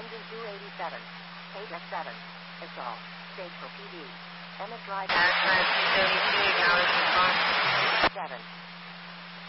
Engine 287. 8F7. Assault. Stage for PD. Emmett Drive. That's 233. Now it's response.